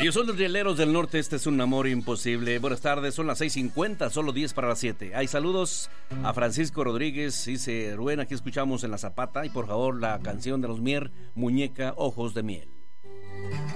Y son los rieleros del norte, este es un amor imposible. Buenas tardes, son las 6:50, solo 10 para las 7. Hay saludos a Francisco Rodríguez, dice Rubén, aquí escuchamos en La Zapata. Y por favor, la canción de los Mier, Muñeca, Ojos de Miel.